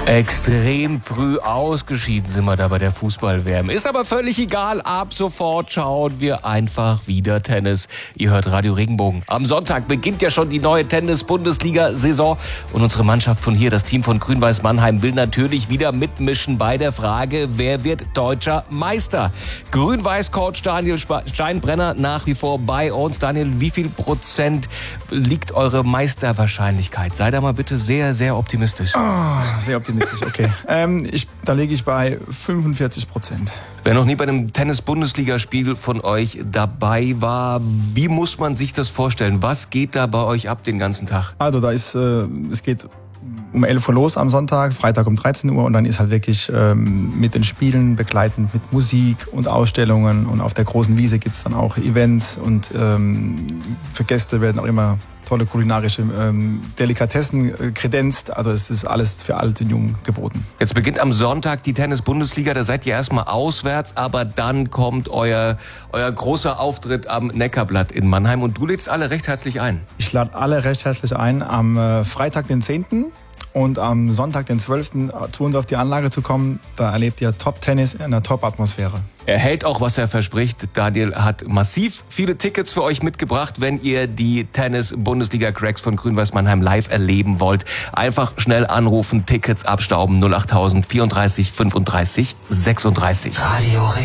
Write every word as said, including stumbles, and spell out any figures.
Extrem früh ausgeschieden sind wir da bei der Fußball-W M. Ist aber völlig egal. Ab sofort schauen wir einfach wieder Tennis. Ihr hört Radio Regenbogen. Am Sonntag beginnt ja schon die neue Tennis-Bundesliga-Saison. Und unsere Mannschaft von hier, das Team von Grün-Weiß Mannheim, will natürlich wieder mitmischen bei der Frage, wer wird deutscher Meister? Grün-Weiß-Coach Daniel Steinbrenner nach wie vor bei uns. Daniel, wie viel Prozent liegt eure Meisterwahrscheinlichkeit? Sei da mal bitte sehr, sehr optimistisch. Oh, sehr optimistisch. Okay, ähm, ich, da liege ich bei fünfundvierzig Prozent. Wer noch nie bei einem Tennis-Bundesligaspiel von euch dabei war, wie muss man sich das vorstellen? Was geht da bei euch ab den ganzen Tag? Also da ist, äh, es geht um elf Uhr los am Sonntag, Freitag um dreizehn Uhr und dann ist halt wirklich ähm, mit den Spielen begleitend mit Musik und Ausstellungen und auf der großen Wiese gibt's dann auch Events und ähm, für Gäste werden auch immer tolle kulinarische ähm, Delikatessen äh, kredenzt. Also es ist alles für alt und jung geboten. Jetzt beginnt am Sonntag die Tennis-Bundesliga, da seid ihr erstmal auswärts, aber dann kommt euer, euer großer Auftritt am Neckarblatt in Mannheim und du lädst alle recht herzlich ein. Ich lade alle recht herzlich ein, am äh, Freitag den zehnten und am Sonntag den zwölften zu uns auf die Anlage zu kommen. Da erlebt ihr Top-Tennis in einer Top-Atmosphäre. Er hält auch, was er verspricht. Daniel hat massiv viele Tickets für euch mitgebracht, wenn ihr die Tennis-Bundesliga-Cracks von Grün-Weiß Mannheim live erleben wollt. Einfach schnell anrufen, Tickets abstauben, null achttausend vierunddreißig fünfunddreißig sechsunddreißig. Radio